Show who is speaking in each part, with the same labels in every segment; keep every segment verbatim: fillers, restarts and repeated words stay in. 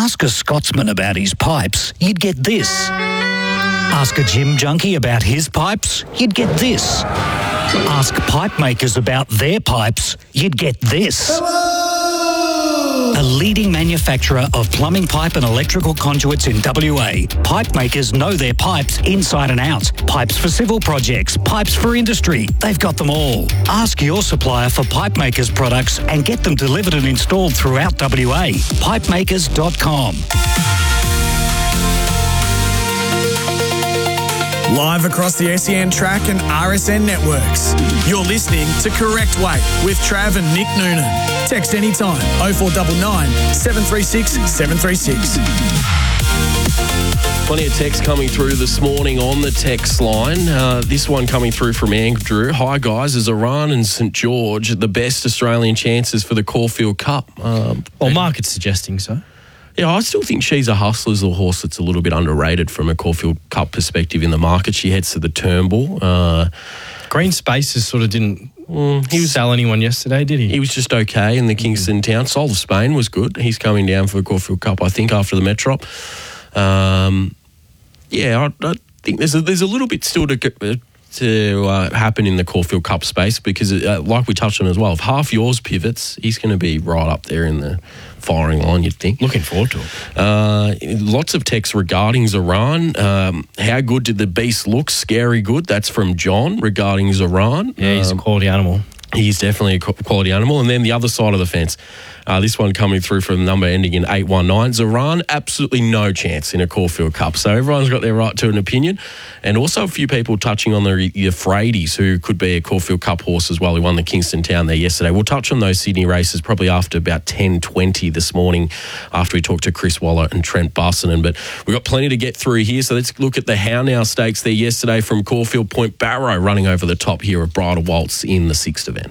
Speaker 1: Ask a Scotsman about his pipes, you'd get this. Ask a gym junkie about his pipes, you'd get this. Ask pipe makers about their pipes, you'd get this. A leading manufacturer of plumbing pipe and electrical conduits in W A. Pipe makers know their pipes inside and out. Pipes for civil projects, pipes for industry. They've got them all. Ask your supplier for pipe makers products and get them delivered and installed throughout W A. pipe makers dot com.
Speaker 2: Live across the S E N track and R S N networks. You're listening to Correct Weight with Trav and Nick Noonan. Text anytime oh four nine nine, seven three six, seven three six.
Speaker 3: Plenty of text coming through this morning on the text line. Uh, this one coming through from Andrew. Hi guys, is Iran and St George the best Australian chances for the Caulfield Cup? Um,
Speaker 4: well, market's suggesting so.
Speaker 3: Yeah, I still think She's a Hustler's a horse that's a little bit underrated from a Caulfield Cup perspective in the market. She heads to the Turnbull. Uh,
Speaker 4: Green Spaces sort of didn't
Speaker 3: mm, he was,
Speaker 4: sell anyone yesterday, did he?
Speaker 3: He was just okay in the Kingston Town. Soul of Spain was good. He's coming down for the Caulfield Cup, I think, after the Metrop. Um, yeah, I, I think there's a, there's a little bit still to to uh, happen in the Caulfield Cup space because, uh, like we touched on as well, if half yours pivots, he's going to be right up there in the firing line, you'd think.
Speaker 4: Looking forward to it.
Speaker 3: Uh, lots of texts regarding Zoran. Um, how good did the beast look? Scary good. That's from John regarding Zoran.
Speaker 4: Yeah, he's um, a quality animal.
Speaker 3: He's definitely a quality animal. And then the other side of the fence, uh, this one coming through from the number ending in eight one nine. Zoran, absolutely no chance in a Caulfield Cup. So everyone's got their right to an opinion. And also a few people touching on the Euphrates, who could be a Caulfield Cup horse as well, who won the Kingston Town there yesterday. We'll touch on those Sydney races probably after about ten twenty this morning after we talked to Chris Waller and Trent Bussenon. But we've got plenty to get through here. So let's look at the How Now Stakes there yesterday from Caulfield. Point Barrow running over the top here of Bridal Waltz in the sixth event.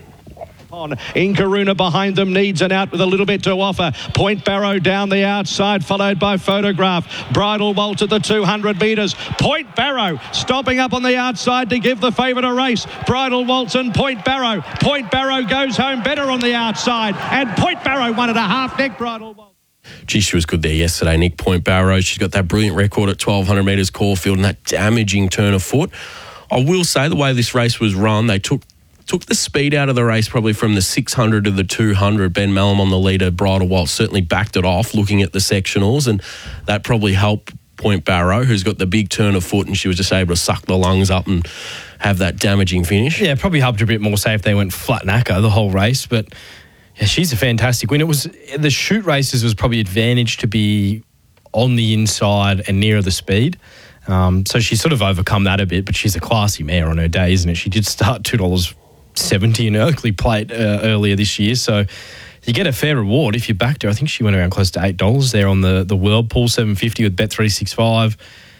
Speaker 5: Inkaruna behind them needs an out with a little bit to offer. Point Barrow down the outside, followed by Photograph. Bridal Waltz at the two hundred metres. Point Barrow stopping up on the outside to give the favourite a race. Bridal Waltz and Point Barrow. Point Barrow goes home better on the outside, and Point Barrow won at a half neck. Bridal Waltz.
Speaker 3: Gee, she was good there yesterday, Nick. Point Barrow. She's got that brilliant record at twelve hundred metres Caulfield and that damaging turn of foot. I will say the way this race was run, they took Took the speed out of the race probably from the six hundred to the two hundred. Ben Mallam on the leader, Bridal Waltz certainly backed it off looking at the sectionals, and that probably helped Point Barrow, who's got the big turn of foot, and she was just able to suck the lungs up and have that damaging finish.
Speaker 4: Yeah, probably helped a bit more, say, if they went flat knacker the whole race, but yeah, she's a fantastic win. It was the shoot races was probably advantage to be on the inside and nearer the speed. Um, so she's sort of overcome that a bit, but she's a classy mare on her day, isn't it? She did start two dollars seventy in Oakley Plate uh, earlier this year, so you get a fair reward if you backed her. I think she went around close to eight dollars there on the, the Whirlpool seven fifty with Bet three sixty-five.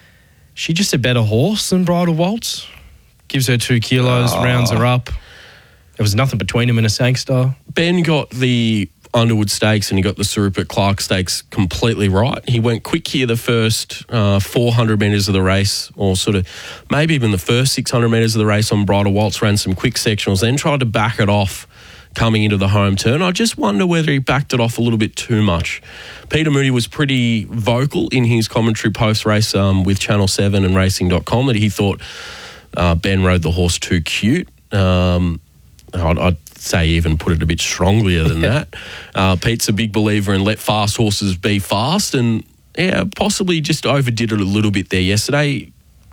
Speaker 4: She just a better horse than Bridal Waltz. Gives her two kilos, oh. rounds her up. There was nothing between him and a Sangster.
Speaker 3: Ben got the Underwood Stakes and he got the Sir Rupert Clark Stakes completely right. He went quick here the first uh, four hundred metres of the race, or sort of maybe even the first six hundred metres of the race on Bridal Waltz, ran some quick sectionals, then tried to back it off coming into the home turn. I just wonder whether he backed it off a little bit too much. Peter Moody was pretty vocal in his commentary post-race um, with Channel seven and racing dot com that he thought uh, Ben rode the horse too cute. Um, I'd, I'd say even put it a bit stronglier than that. Uh, Pete's a big believer in let fast horses be fast, and yeah, possibly just overdid it a little bit there yesterday.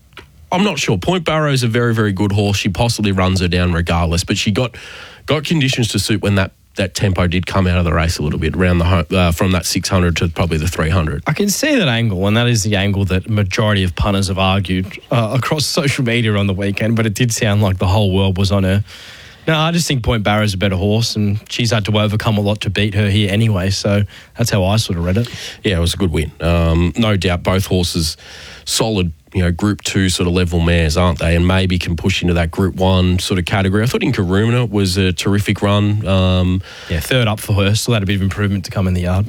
Speaker 3: I'm not sure. Point Barrow's a very, very good horse. She possibly runs her down regardless, but she got got conditions to suit when that, that tempo did come out of the race a little bit around the uh, from that six hundred to probably the three hundred.
Speaker 4: I can see that angle, and that is the angle that majority of punters have argued uh, across social media on the weekend, but it did sound like the whole world was on her. No, I just think Point Barrow's a better horse, and she's had to overcome a lot to beat her here anyway, so that's how I sort of read it.
Speaker 3: Yeah, it was a good win. Um, no doubt both horses solid, you know, Group two sort of level mares, aren't they? And maybe can push into that Group one sort of category. I thought Inkaruna was a terrific run. Um,
Speaker 4: yeah, third up for her. Still had a bit of improvement to come in the yard.
Speaker 3: Yeah.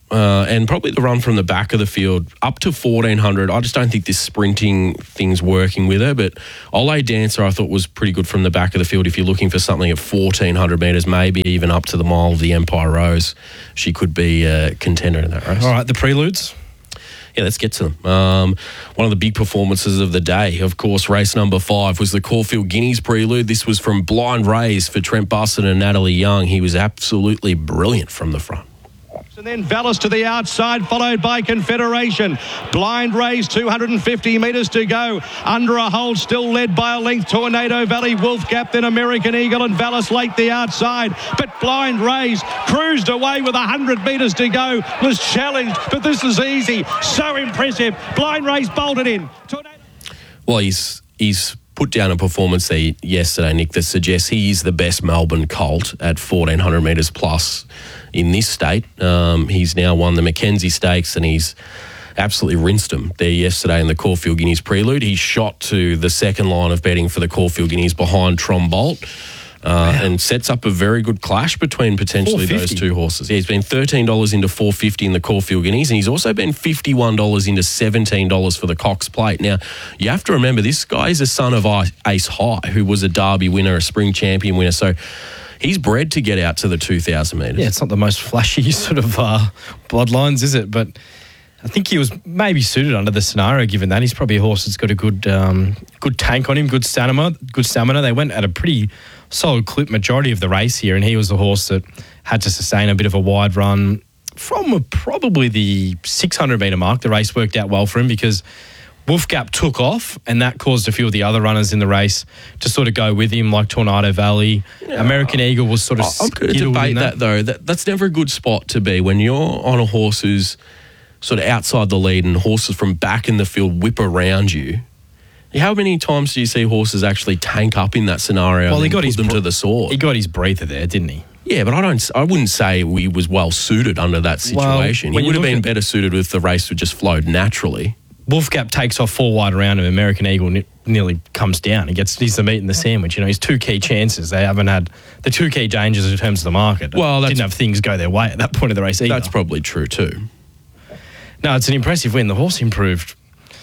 Speaker 3: uh, and probably the run from the back of the field up to fourteen hundred. I just don't think this sprinting thing's working with her, but Ole Dancer I thought was pretty good from the back of the field. If you're looking for something at fourteen hundred metres, maybe even up to the mile of the Empire Rose, she could be a contender in that race.
Speaker 4: All right, the preludes.
Speaker 3: Yeah, let's get to them. Um, one of the big performances of the day, of course, race number five was the Caulfield Guineas prelude. This was from Blind Rays for Trent Buston and Natalie Young. He was absolutely brilliant from the front.
Speaker 5: And then Vallis to the outside, followed by Confederation. Blind Rays, two hundred fifty metres to go. Under a hold, still led by a length, Tornado Valley, Wolf Gap, then American Eagle, and Vallis late the outside. But Blind Rays cruised away with one hundred metres to go, was challenged, but this is easy. So impressive. Blind Rays bolted in. Tornado-
Speaker 3: well, he's he's put down a performance there yesterday, Nick, that suggests he is the best Melbourne colt at fourteen hundred metres plus in this state. Um, he's now won the Mackenzie Stakes and he's absolutely rinsed him there yesterday in the Caulfield Guineas prelude. He shot to the second line of betting for the Caulfield Guineas behind Trombolt. Uh, wow. And sets up a very good clash between potentially those two horses. Yeah, he's been thirteen dollars into four fifty in the Caulfield Guineas, and he's also been fifty-one dollars into seventeen dollars for the Cox Plate. Now, you have to remember, this guy is a son of Ace High, who was a Derby winner, a Spring Champion winner, so he's bred to get out to the two thousand metres.
Speaker 4: Yeah, it's not the most flashy sort of uh, bloodlines, is it? But I think he was maybe suited under the scenario, given that. He's probably a horse that's got a good um, good tank on him, good stamina, good stamina. They went at a pretty solid clip majority of the race here, and he was the horse that had to sustain a bit of a wide run from a, probably the six hundred metre mark. The race worked out well for him because Wolf Gap took off, and that caused a few of the other runners in the race to sort of go with him, like Tornado Valley. Yeah. American Eagle was sort of
Speaker 3: I'm going to debate that, that though. That, that's never a good spot to be when you're on a horse who's sort of outside the lead and horses from back in the field whip around you. How many times do you see horses actually tank up in that scenario?
Speaker 4: Well,
Speaker 3: and
Speaker 4: he got
Speaker 3: put
Speaker 4: his
Speaker 3: them
Speaker 4: br-
Speaker 3: to the sword.
Speaker 4: He got his breather there, didn't he?
Speaker 3: Yeah, but I don't. I wouldn't say he was well suited under that situation.
Speaker 4: Well,
Speaker 3: he would have been
Speaker 4: at-
Speaker 3: better suited if the race had just flowed naturally.
Speaker 4: Wolf Gap takes off four wide around him. American Eagle ne- nearly comes down. He gets he's the meat in the sandwich. You know, his two key chances. They haven't had the two key dangers in terms of the market.
Speaker 3: Well,
Speaker 4: didn't have things go their way at that point of the race either.
Speaker 3: That's probably true too.
Speaker 4: No, it's an impressive win. The horse improved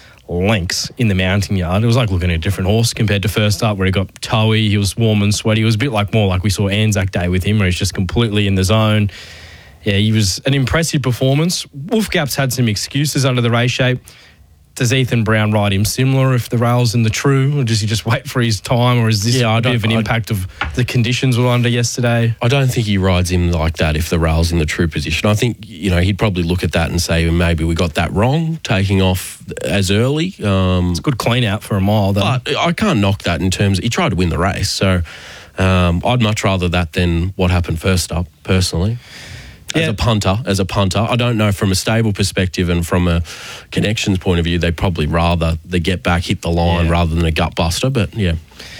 Speaker 4: lengths in the mounting yard. It was like looking at a different horse compared to first up, where he got toey, he was warm and sweaty. It was a bit like more like we saw Anzac Day with him, where he's just completely in the zone. Yeah, he was an impressive performance. Wolf Gap's had some excuses under the race shape. Does Ethan Brown ride him similar if the rail's in the true, or does he just wait for his time, or is this
Speaker 3: yeah,
Speaker 4: a bit of an impact of the conditions we're under yesterday?
Speaker 3: I don't think he rides him like that if the rail's in the true position. I think, you know, he'd probably look at that and say, maybe we got that wrong, taking off as early. Um,
Speaker 4: it's a good clean out for a mile, though.
Speaker 3: But I can't knock that in terms, he tried to win the race, so um, I'd much rather that than what happened first up, personally. As yeah. a punter, as a punter, I don't know from a stable perspective and from a connections point of view, they'd probably rather the get back hit the line yeah. rather than a gut buster. But yeah,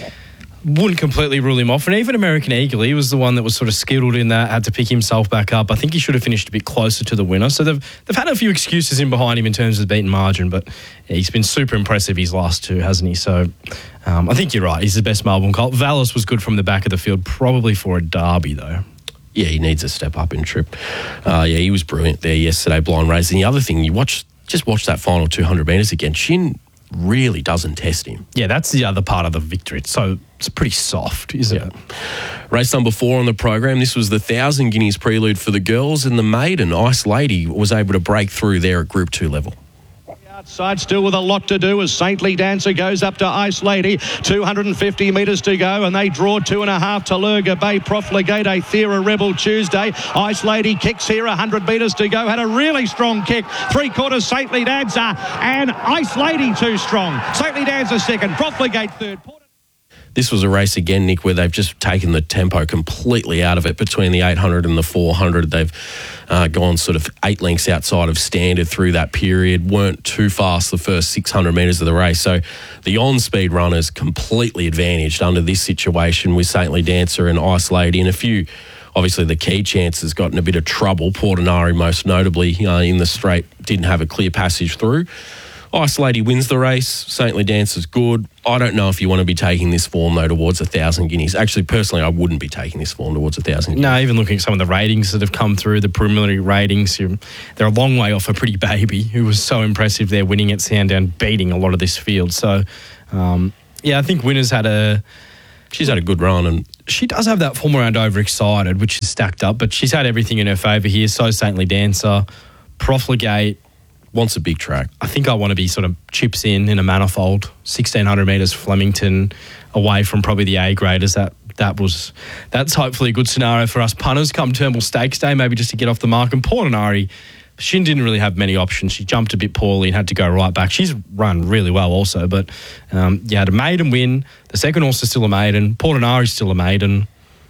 Speaker 4: wouldn't completely rule him off. And even American Eagle, he was the one that was sort of skittled in that, had to pick himself back up. I think he should have finished a bit closer to the winner. So they've they've had a few excuses in behind him in terms of the beaten margin, but yeah, he's been super impressive his last two, hasn't he? So um, I think you're right. He's the best Melbourne colt. Vallis was good from the back of the field, probably for a derby though.
Speaker 3: Yeah, he needs a step up in trip. Uh, yeah, he was brilliant there yesterday, Blind Race. And the other thing, you watch, just watch that final two hundred metres again. Shin really doesn't test him.
Speaker 4: Yeah, that's the other part of the victory. It's so it's pretty soft, isn't yeah. it?
Speaker 3: Race number four on the program. This was the Thousand Guineas prelude for the girls, and the maiden Ice Lady was able to break through there at Group Two level.
Speaker 5: Outside still with a lot to do as Saintly Dancer goes up to Ice Lady. two hundred fifty metres to go, and they draw two and a half to Lurga Bay, Profligate, Thera Rebel Tuesday. Ice Lady kicks here, one hundred metres to go. Had a really strong kick. Three quarters Saintly Dancer, and Ice Lady too strong. Saintly Dancer second, Profligate third.
Speaker 3: This was a race again, Nick, where they've just taken the tempo completely out of it. Between the eight hundred and the four hundred, they've uh, gone sort of eight lengths outside of standard through that period, weren't too fast the first six hundred metres of the race. So the on-speed runners completely advantaged under this situation with Saintly Dancer and Ice Lady, and a few, obviously the key chances got in a bit of trouble. Portinari most notably uh, in the straight didn't have a clear passage through. Ice Lady wins the race. Saintly Dance is good. I don't know if you want to be taking this form, though, towards a thousand guineas. Actually, personally, I wouldn't be taking this form towards a thousand guineas.
Speaker 4: No, even looking at some of the ratings that have come through, the preliminary ratings, they're a long way off a Pretty Baby, who was so impressive there winning at Sandown, beating a lot of this field. So, um, yeah, I think Winner's had a...
Speaker 3: She's had a good run, and
Speaker 4: she does have that form around overexcited, which is stacked up, but she's had everything in her favour here. So Saintly Dancer, Profligate.
Speaker 3: Wants a big track.
Speaker 4: I think I want to be sort of chips in in a manifold. sixteen hundred metres Flemington away from probably the A graders. That that was that's hopefully a good scenario for us punters come Turnbull Stakes Day, maybe just to get off the mark. And Portinari, she didn't really have many options. She jumped a bit poorly and had to go right back. She's run really well also, but um, yeah, had a maiden win. The second horse is still a maiden. Portinari's still a maiden.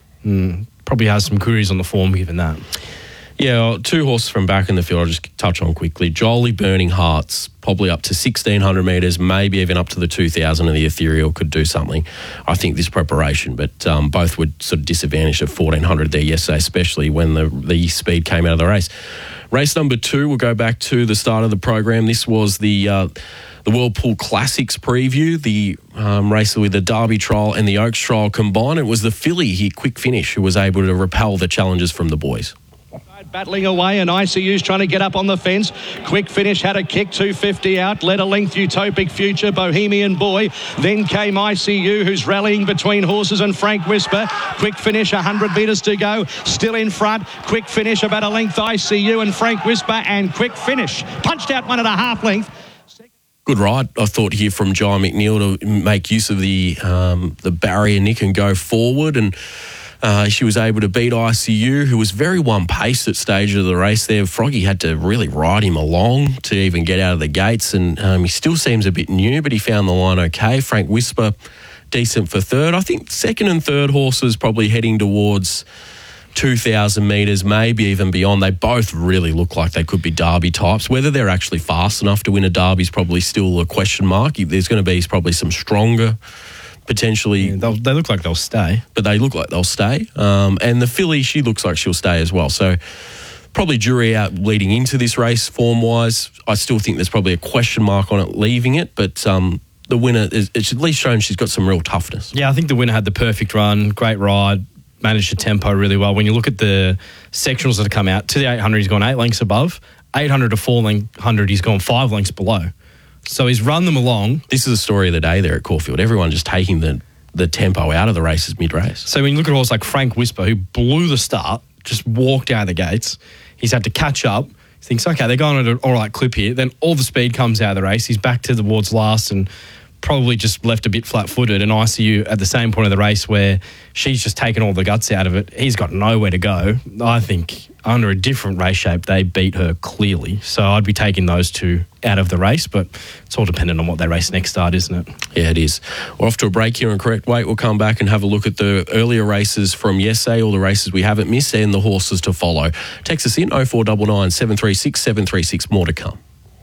Speaker 4: Mm, probably has some queries on the form given that.
Speaker 3: Yeah, two horses from back in the field I'll just touch on quickly. Jolie Burning Hearts, probably up to sixteen hundred metres, maybe even up to the two thousand, and the Ethereal could do something, I think, this preparation. But um, both were sort of disadvantaged at fourteen hundred there yesterday, especially when the, the speed came out of the race. Race number two, we'll go back to the start of the program. This was the uh, the Whirlpool Classics preview, the um, race with the Derby Trial and the Oaks Trial combined. It was the filly here, Quick Finish, who was able to repel the challenges from the boys.
Speaker 5: Battling away, and I C U's trying to get up on the fence. Quick Finish had a kick, two fifty out. Led a length, Utopic Future, Bohemian Boy. Then came I C U, who's rallying between horses, and Frank Whisper. Quick Finish, one hundred metres to go. Still in front. Quick Finish, about a length, I C U and Frank Whisper, and Quick Finish punched out one and a half length.
Speaker 3: Good ride, I thought, here from Jai McNeil to make use of the um, the barrier, Nick, and go forward. And Uh, she was able to beat I C U, who was very one-paced at stage of the race there. Froggy had to really ride him along to even get out of the gates, and um, he still seems a bit new, but he found the line okay. Frank Whisper, decent for third. I think second and third horses probably heading towards two thousand metres, maybe even beyond. They both really look like they could be Derby types. Whether they're actually fast enough to win a Derby is probably still a question mark. There's going to be probably some stronger... potentially,
Speaker 4: yeah, they look like they'll stay,
Speaker 3: but they look like they'll stay. Um, and the filly, she looks like she'll stay as well. So probably jury out leading into this race form wise. I still think there's probably a question mark on it leaving it, but um, the winner is it's at least shown she's got some real toughness.
Speaker 4: Yeah, I think the winner had the perfect run, great ride, managed the tempo really well. When you look at the sectionals that have come out, to the eight hundred, he's gone eight lengths above. eight hundred to four hundred, he's gone five lengths below. So he's run them along.
Speaker 3: This is the story of the day there at Caulfield. Everyone just taking the, the tempo out of the races mid-race.
Speaker 4: So when you look at a horse like Frank Whisper, who blew the start, just walked out of the gates, he's had to catch up. He thinks, okay, they're going at an all right clip here. Then all the speed comes out of the race. He's back to towards last and probably just left a bit flat-footed. And I C U at the same point of the race where she's just taken all the guts out of it. He's got nowhere to go. I think under a different race shape, they beat her clearly. So I'd be taking those two out of the race, but it's all dependent on what they race next start, isn't it?
Speaker 3: Yeah, it is. We're off to a break here on Correct Weight. We'll come back and have a look at the earlier races from yesterday, all the races we haven't missed, and the horses to follow. Text us in oh four nine nine, seven three six, seven three six. More to come.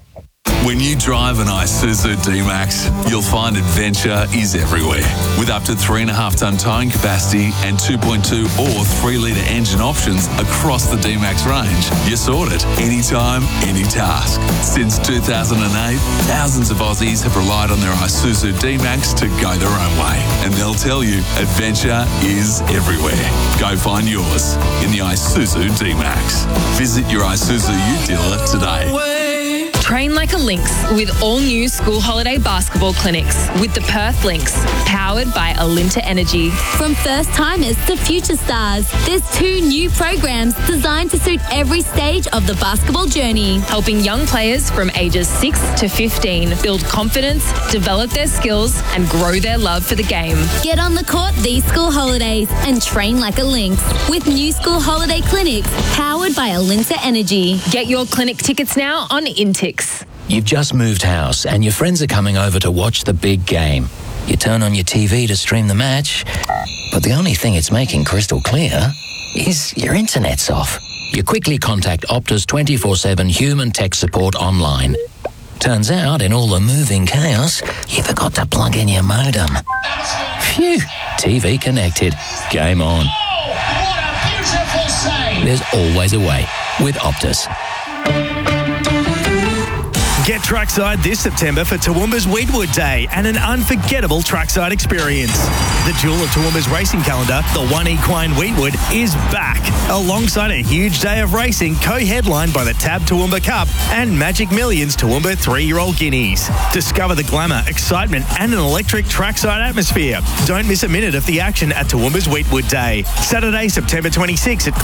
Speaker 6: When you drive an Isuzu D-Max, you'll find adventure is everywhere. With up to three and a half tonne towing capacity and two point two or three litre engine options across the D-Max range, you're sorted anytime, any task. Since two thousand eight, thousands of Aussies have relied on their Isuzu D-Max to go their own way. And they'll tell you adventure is everywhere. Go find yours in the Isuzu D-Max. Visit your Isuzu U dealer today.
Speaker 7: Train like a Lynx with all new school holiday basketball clinics with the Perth Lynx, powered by Alinta Energy.
Speaker 8: From first timers to future stars, there's two new programs designed to suit every stage of the basketball journey,
Speaker 7: helping young players from ages six to fifteen build confidence, develop their skills, and grow their love for the game.
Speaker 8: Get on the court these school holidays and train like a Lynx with new school holiday clinics powered by Alinta Energy.
Speaker 7: Get your clinic tickets now on Intix.
Speaker 9: You've just moved house and your friends are coming over to watch the big game. You turn on your T V to stream the match, but the only thing it's making crystal clear is your internet's off. You quickly contact Optus twenty-four seven human tech support online. Turns out, in all the moving chaos, you forgot to plug in your modem. Phew, T V connected. Game on.
Speaker 10: What a beautiful save!
Speaker 9: There's always a way with Optus.
Speaker 11: Get trackside this September for Toowoomba's Weedwood Day and an unforgettable trackside experience. The jewel of Toowoomba's racing calendar, the One Equine Weedwood, is back, alongside a huge day of racing co-headlined by the Tab Toowoomba Cup and Magic Millions Toowoomba three-year-old guineas. Discover the glamour, excitement and an electric trackside atmosphere. Don't miss a minute of the action at Toowoomba's Weedwood Day. Saturday, September twenty-sixth at